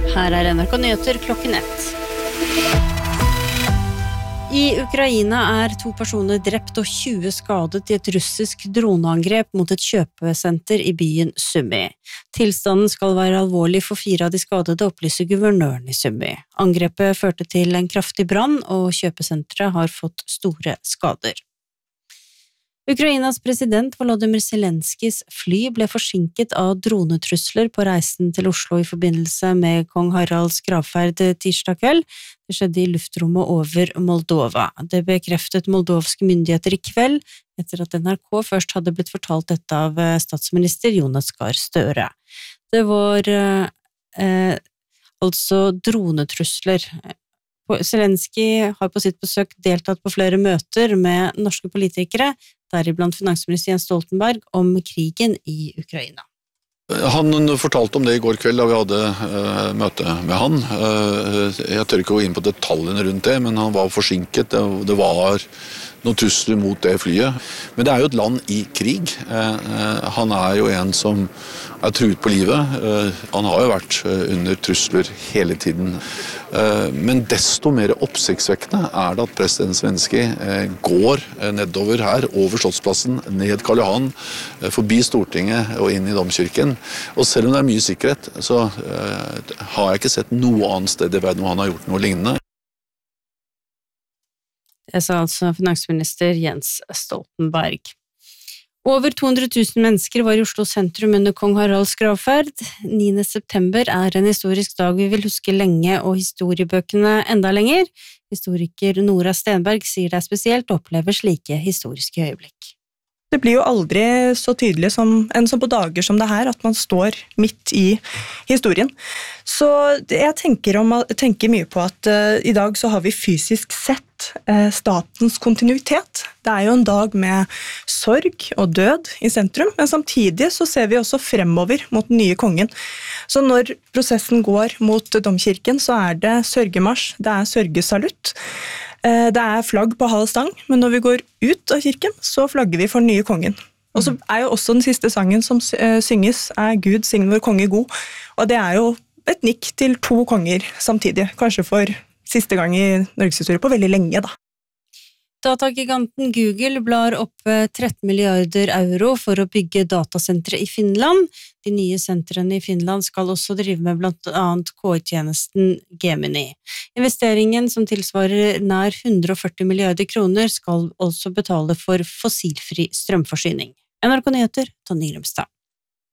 Her NRK Nyheter klokken 1. I Ukraina 2 personer drept og 20 skadet i et russisk droneangrep mot et kjøpesenter i byen Sumy. Tilstanden skal være alvorlig for 4 av de skadede, opplyser guvernøren i Sumy. Angrepet førte til en kraftig brann, og kjøpesenteret har fått store skader. Ukrainas president Volodymyr Zelenskis fly ble forsinket av dronetrusler på reisen til Oslo i forbindelse med kong Haralds gravferd tirsdag kveld. Det skjedde i luftrommet over Moldova. Det bekreftet moldovske myndigheter i kveld, etter at NRK først hadde blitt fortalt dette av statsminister Jonas Gahr Støre. Det var altså dronetrusler. Zelensky har på sitt besøk deltatt på flere møter med norske politikere, deriblant finansminister Jens Stoltenberg, om krigen i Ukraina. Han fortalte om det i går kveld da vi hadde møte med han. Jeg tør ikke gå inn på detaljene rundt det, men han var forsinket. Det var noen trusler mot det flyet. Men det er jo et land i krig. Han er jo en som er truet på livet. Han har jo vært under trusler hele tiden. Men desto mer oppsiktsvekkende er det at president Zelenskyj går nedover her, over Slottsplassen, ned Karl Johan, forbi Stortinget og inn i Domkirken. Og selv om det er mye sikkerhet, så har jeg ikke sett noe annet sted i verden hvor han har gjort noe lignende. Det sa altså finansminister Jens Stoltenberg. Over 200 000 mennesker var i Oslo sentrum under kong Haralds gravferd. 9. september er en historisk dag vi vil huske lenge, og historiebøkene enda lenger. Historiker Nora Stenberg sier det er spesielt å oppleve slike historiske øyeblikk. Det blir jo aldri så tydelig som på dager som det her, at man står midt i historien. Så jeg tenker mye på at i dag så har vi fysisk sett statens kontinuitet. Det er jo en dag med sorg og død i sentrum, men samtidig så ser vi også fremover mot den nye kongen. Så når prosessen går mot Domkirken, så er det sørgemarsj, det er sørgesalutt. Det er flagg på halv stang, men når vi går ut av kirken, så flagger vi for den nye kongen. Og så er jo også den siste sangen som synges, er Gud signe vår konge god. Og det er jo et nikk til 2 konger samtidig, kanskje for siste gang i Norges historie på veldig lenge da. Datagiganten Google blar opp 13 milliarder euro for å bygge datasentre i Finland. De nye sentrene i Finland skal også drive med blant annet KI-tjenesten Gemini. Investeringen, som tilsvarer nær 140 milliarder kroner, skal også betale for fossilfri strømforsyning. NRK Nyheter, Tonje Grimstad.